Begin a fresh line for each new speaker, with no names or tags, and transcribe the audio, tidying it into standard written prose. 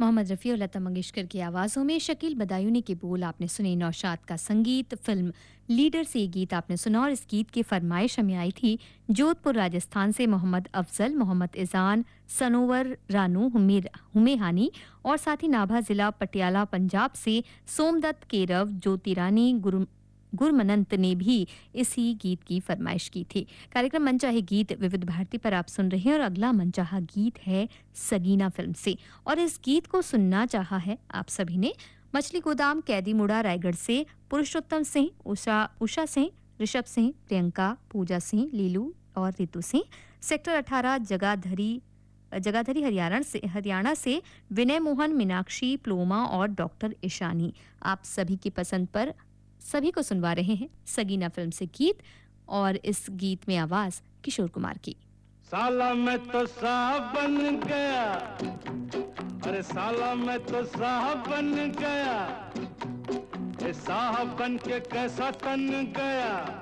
मोहम्मद रफ़ी और लता मंगेशकर की आवाज़ों में शकील बदायूनी के बोल आपने सुने, नौशाद का संगीत, फिल्म लीडर से ये गीत आपने सुना और इस गीत की फरमाइश हमें आई थी जोधपुर राजस्थान से मोहम्मद अफजल, मोहम्मद इज़ान, सनोवर रानू, हुमेहानी और साथ ही नाभा ज़िला पटियाला पंजाब से सोमदत्त केरव, ज्योति रानी, गुरमनंत ने भी इसी गीत की फरमाइश की थी। कार्यक्रम मनचाहे गीत विविध भारती पर आप सुन रहे हैं और अगला मनचाहा गीत है सगीना फिल्म से और इस गीत को सुनना चाहा है आप सभी ने मछली गोदाम, कैदी मुड़ा, रायगढ़ से पुरुषोत्तम सिंह, उषा सिंह, ऋषभ सिंह, प्रियंका, पूजा सिंह, लीलू और रितु सिंह, सेक्टर 18 जगाधरी हरियाणा से विनय मोहन, मीनाक्षी, प्लोमा और डॉक्टर ईशानी। आप सभी की पसंद पर सभी को सुनवा रहे हैं सगीना फिल्म से गीत और इस गीत में आवाज किशोर कुमार की।
साला मैं तो साहब बन गया, अरे साला मैं तो साहब बन गया, साहब बन के कैसा तन गया।